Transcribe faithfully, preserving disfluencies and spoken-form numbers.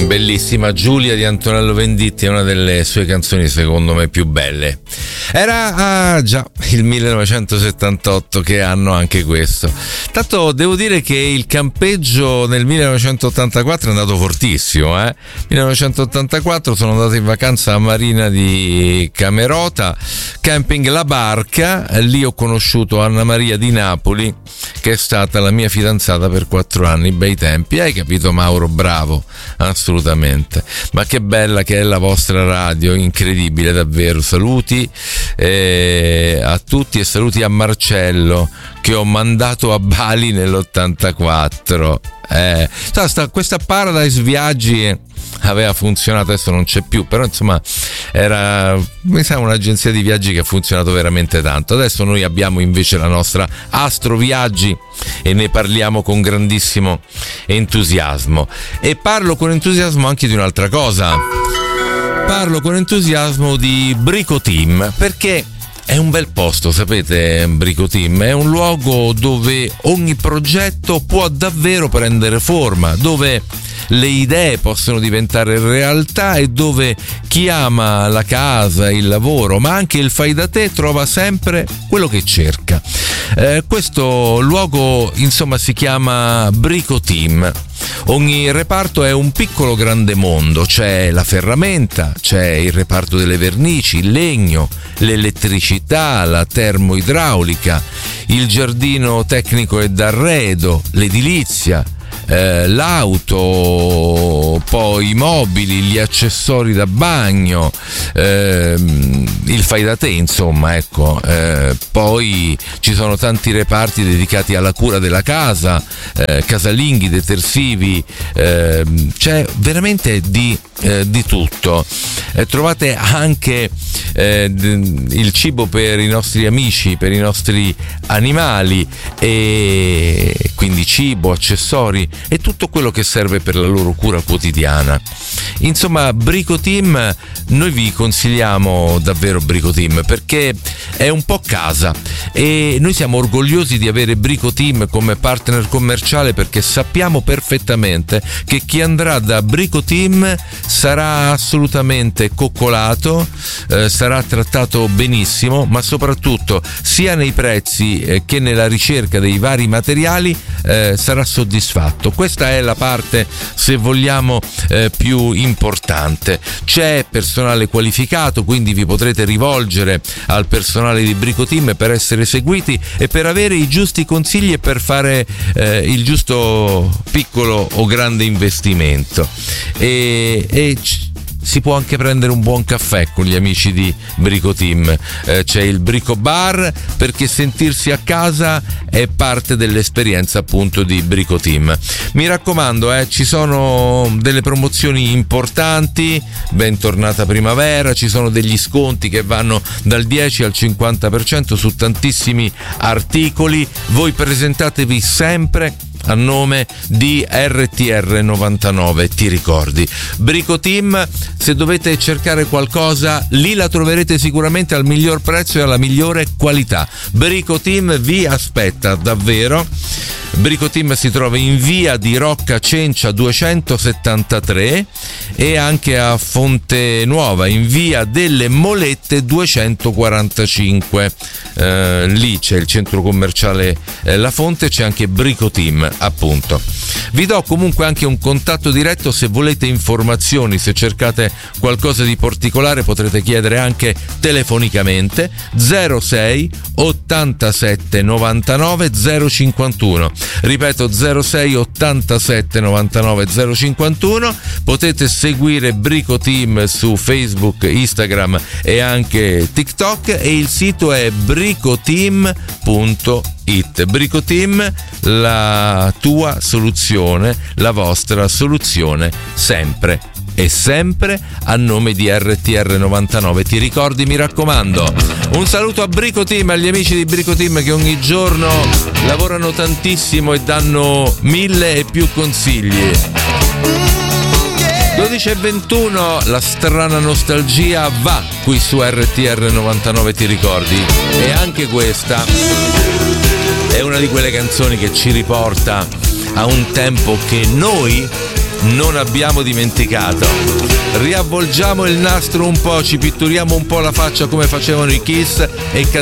Bellissima Giulia di Antonello Venditti, è una delle sue canzoni secondo me più belle. Era ah, già il millenovecentosettantotto, che anno anche questo. Tanto devo dire che il campeggio nel millenovecentottantaquattro è andato fortissimo, eh? millenovecentottantaquattro sono andato in vacanza a Marina di Camerota, camping La Barca. Lì ho conosciuto Anna Maria di Napoli, che è stata la mia fidanzata per quattro anni, bei tempi. Hai capito, Mauro? Bravo, assolutamente. Ma che bella che è la vostra radio, incredibile davvero. Saluti eh, a tutti e saluti a Marcello, che ho mandato a Bali nell'ottantaquattro. Eh, sta, questa Paradise Viaggi aveva funzionato, adesso non c'è più, però insomma era, mi sa, un'agenzia di viaggi che ha funzionato veramente tanto. Adesso noi abbiamo invece la nostra Astro Viaggi e ne parliamo con grandissimo entusiasmo. E parlo con entusiasmo anche di un'altra cosa. Parlo con entusiasmo di Brico Team, perché è un bel posto, sapete, Brico Team è un luogo dove ogni progetto può davvero prendere forma, dove le idee possono diventare realtà e dove chi ama la casa, il lavoro, ma anche il fai da te, trova sempre quello che cerca. Eh, questo luogo, insomma, si chiama Brico Team. Ogni reparto è un piccolo grande mondo. C'è la ferramenta, c'è il reparto delle vernici, il legno, l'elettricità, la termoidraulica, il giardino tecnico e d'arredo, l'edilizia, eh, l'auto, poi i mobili, gli accessori da bagno, eh, il fai da te, insomma, ecco. Eh, poi ci sono tanti reparti dedicati alla cura della casa, eh, casalinghi, detersivi, eh, c'è veramente di Eh, di tutto. Eh, trovate anche eh, d- il cibo per i nostri amici, per i nostri animali, e quindi cibo, accessori e tutto quello che serve per la loro cura quotidiana. Insomma, Brico Team, noi vi consigliamo davvero Brico Team perché è un po' casa, e noi siamo orgogliosi di avere Brico Team come partner commerciale, perché sappiamo perfettamente che chi andrà da Brico Team sarà assolutamente coccolato, eh, sarà trattato benissimo, ma soprattutto sia nei prezzi eh, che nella ricerca dei vari materiali eh, sarà soddisfatto. Questa è la parte, se vogliamo, eh, più importante. C'è personale qualificato, quindi vi potrete rivolgere al personale di Brico Team per essere seguiti e per avere i giusti consigli e per fare eh, il giusto piccolo o grande investimento. E, e si può anche prendere un buon caffè con gli amici di Brico Team. Eh, c'è il Brico Bar, perché sentirsi a casa è parte dell'esperienza appunto di Brico Team. Mi raccomando, eh, ci sono delle promozioni importanti, bentornata primavera, ci sono degli sconti che vanno dal dieci al cinquanta per cento su tantissimi articoli. Voi presentatevi sempre a nome di R T R novantanove, ti ricordi? Brico Team, se dovete cercare qualcosa, lì la troverete sicuramente al miglior prezzo e alla migliore qualità. Brico Team vi aspetta davvero. Brico Team si trova in via di Rocca Cencia duecentosettantatré e anche a Fonte Nuova in via delle Molette duecentoquarantacinque. Eh, lì c'è il centro commerciale eh, La Fonte, c'è anche Brico Team, appunto. Vi do comunque anche un contatto diretto se volete informazioni, se cercate qualcosa di particolare potrete chiedere anche telefonicamente. Zero sei ottantasette novantanove zero cinquantuno, ripeto zero sei ottantasette novantanove zero cinquantuno. Potete seguire Brico Team su Facebook, Instagram e anche TikTok, e il sito è bricoteam punto it. Brico Team, la tua soluzione, la vostra soluzione, sempre e sempre a nome di R T R novantanove. Ti ricordi, mi raccomando. Un saluto a Brico Team, agli amici di Brico Team che ogni giorno lavorano tantissimo e danno mille e più consigli. dodici e ventuno, la strana nostalgia va qui su R T R novantanove, ti ricordi? E anche questa è una di quelle canzoni che ci riporta a un tempo che noi non abbiamo dimenticato. Riavvolgiamo il nastro un po', ci pitturiamo un po' la faccia come facevano i Kiss e